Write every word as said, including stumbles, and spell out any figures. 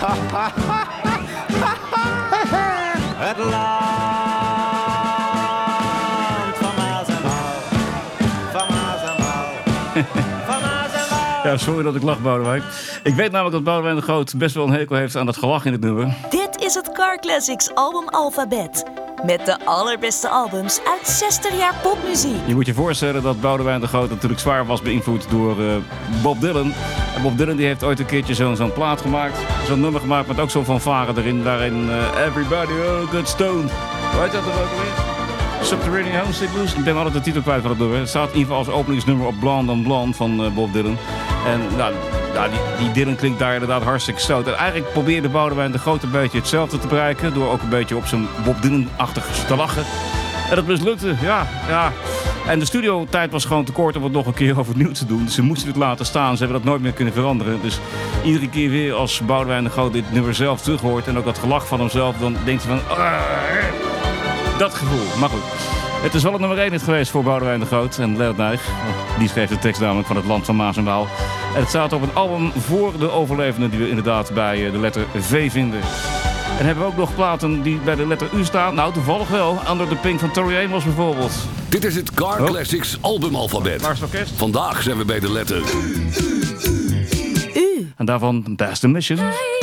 Het land van Maas en Waal. Van Maas en Waal. Van Maas en Waal. Ja, sorry dat ik lach, Boudewijn. Ik weet namelijk dat Boudewijn de Groot best wel een hekel heeft aan dat gelach in het nummer. Dit is het Car Classics album Alphabet. Met de allerbeste albums uit zestig jaar popmuziek. Je moet je voorstellen dat Boudewijn de Groot natuurlijk zwaar was beïnvloed door uh, Bob Dylan. En Bob Dylan die heeft ooit een keertje zo'n, zo'n plaat gemaakt. Zo'n nummer gemaakt met ook zo'n fanfare erin. Daarin uh, Everybody Oh Good Stone. Hoe heet dat er ook weer? Subterranean Homesick Blues. Ik ben altijd de titel kwijt van het nummer. Het staat in ieder geval als openingsnummer op Blonde on Blonde van uh, Bob Dylan. En nou, nou, die, die Dylan klinkt daar inderdaad hartstikke stout. En eigenlijk probeerde Boudewijn de Groot een beetje hetzelfde te bereiken. Door ook een beetje op zijn Bob Dylan-achtig te lachen. En dat mislukte, ja, ja. En de studiotijd was gewoon te kort om het nog een keer overnieuw te doen. Dus ze moesten het laten staan. Ze hebben dat nooit meer kunnen veranderen. Dus iedere keer weer als Boudewijn de Groot dit nummer zelf terug hoort. En ook dat gelach van hemzelf. Dan denkt hij van... Uh, dat gevoel. Maar goed. Het is wel het nummer één hit geweest voor Boudewijn de Groot en Leonard Nijg. Die schreef de tekst namelijk van Het Land van Maas en Waal. En het staat op een album voor de overlevenden die we inderdaad bij de letter V vinden. En hebben we ook nog platen die bij de letter U staan? Nou, toevallig wel. Under the Pink van Tori Amos bijvoorbeeld. Dit is het Car Classics albumalfabet. Waar is het orkest? Vandaag zijn we bij de letter U. U. En daarvan That's the Mission.